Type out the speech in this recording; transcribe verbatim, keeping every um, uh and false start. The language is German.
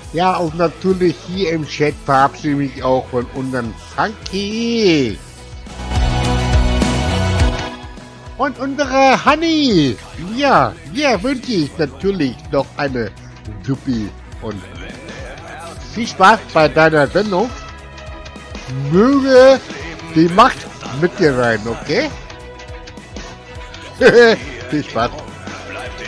Ja, und natürlich hier im Chat verabschiede ich mich auch von unserem Funky. Und unsere Honey. Ja, hier wünsche ich natürlich noch eine Supi und viel Spaß bei deiner Sendung. Möge die Macht mit dir rein, okay? Viel Spaß.